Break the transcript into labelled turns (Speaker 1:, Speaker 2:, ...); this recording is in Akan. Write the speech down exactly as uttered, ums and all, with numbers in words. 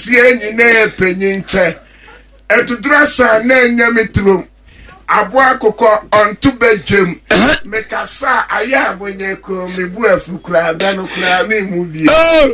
Speaker 1: sie nyina penyinche etudura sa na enya metrum abo akoko onto bedwem mekasa aya abonye ko mebu afukura ba no kura me mu bi